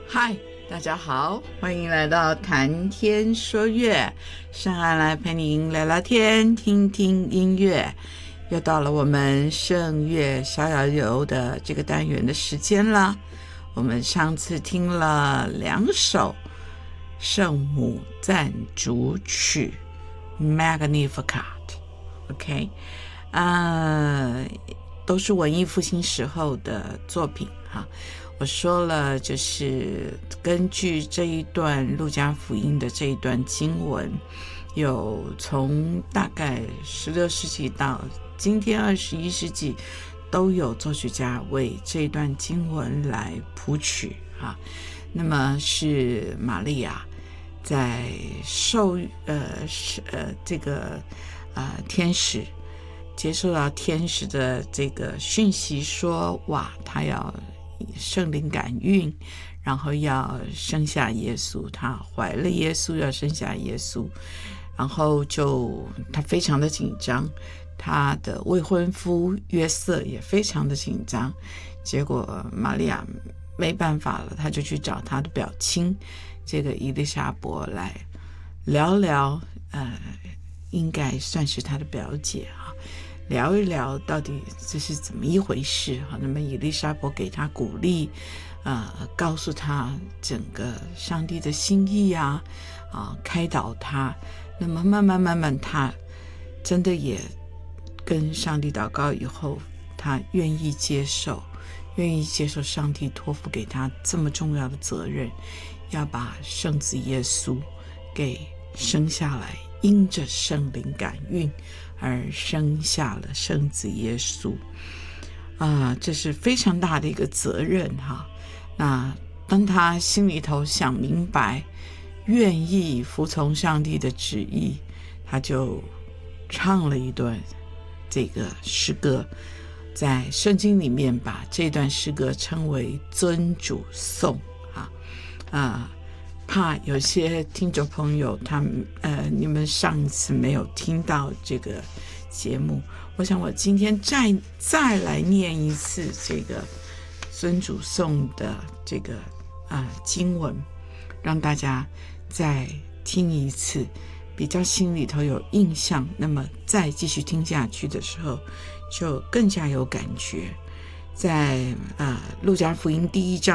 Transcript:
嗨，大家好，欢迎来到谈天说乐，上岸来陪您聊聊天，听听音乐。又到了我们圣乐逍遥游的这个单元的时间了。我们上次听了2首圣母赞主曲 Magnificat， OK， 都是文艺复兴时候的作品哈。我说了，就是根据这一段路加福音的这一段经文，有从大概16世纪到今天21世纪，都有作曲家为这一段经文来谱曲啊。那么是玛利亚在天使接受到天使的这个讯息说，哇，他要圣灵感孕，然后要生下耶稣，他怀了耶稣，要生下耶稣，然后他非常的紧张，他的未婚夫约瑟也非常的紧张。结果玛利亚没办法了，他就去找他的表亲这个伊丽莎伯来聊聊，应该算是他的表姐啊，聊一聊到底这是怎么一回事。那么伊丽莎伯给他鼓励，告诉他整个上帝的心意啊，开导他。那么慢慢他真的也跟上帝祷告以后，他愿意接受上帝托付给他这么重要的责任，要把圣子耶稣给生下来，因着圣灵感孕而生下了圣子耶稣这是非常大的一个责任哈。那当他心里头想明白，愿意服从上帝的旨意，他就唱了一段这个诗歌，在圣经里面把这段诗歌称为尊主颂怕有些听众朋友你们上一次没有听到这个节目，我想我今天再来念一次这个尊主颂的这个经文，让大家再听一次，比较心里头有印象，那么再继续听下去的时候就更加有感觉。在路加福音第1章